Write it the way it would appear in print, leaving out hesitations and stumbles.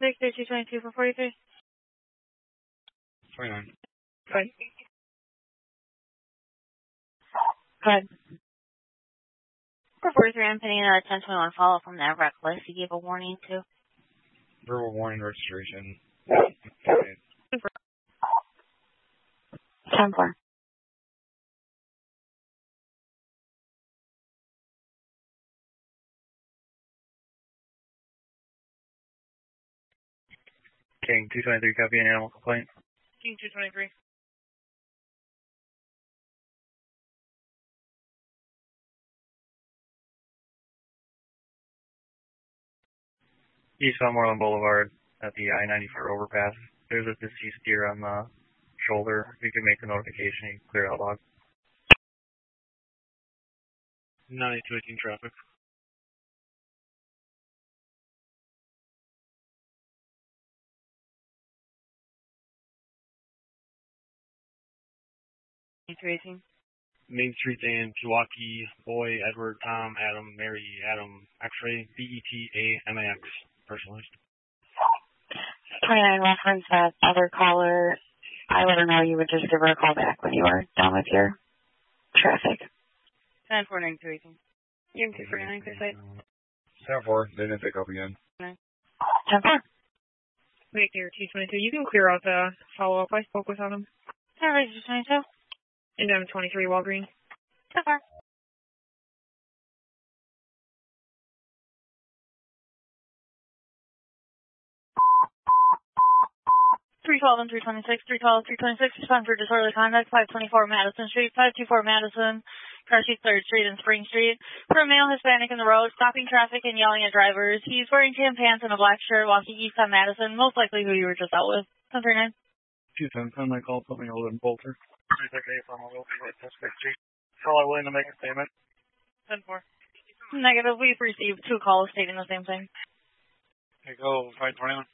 222 for 43. 29. Good. Good. For 43, I'm putting a 1021 follow from that reckless. You gave a warning to. Verbal warning registration. 10-4. King 223, copy an animal complaint. King 223. East on Moreland Boulevard at the I-94 overpass. There's a deceased deer on the shoulder. If you can make the notification, you can clear out log. 9218 traffic. Main Street and Pewaukee, Boy, Edward, Tom, Adam, Mary, Adam, X-ray, BETA, MAX, personalized. 29 reference that other caller. I let her know you would just give her a call back when you were done with your traffic. 10-4-9-218. You can 249, clear site. 7-4, they didn't pick up again. 10-4. Wait here, 222. You can clear out the follow-up. I spoke with Adam. 222. And I'm 23 Walgreens. 10-4. 312 and 326, 312, 326, respond for disorderly conduct, 524 Madison Street, 524 Madison, car seat 3rd Street and Spring Street. For a male Hispanic in the road, stopping traffic and yelling at drivers. He's wearing tan pants and a black shirt, walking east on Madison, most likely who you were just out with. 1039. 210, my call, put me over in Bolter. 368 from Prospect Street. Caller willing to make a statement? 10-4. Negative, we've received 2 calls stating the same thing. Okay, go, 521.